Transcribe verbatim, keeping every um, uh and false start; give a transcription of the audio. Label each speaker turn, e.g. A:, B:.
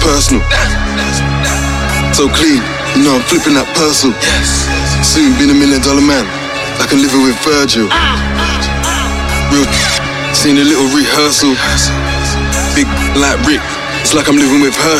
A: personal. So clean, you know I'm flipping that parcel. Soon being a million dollar man, like I'm living with Virgil. Real, seen a little rehearsal. Big like Rick, it's like I'm living with Herschel.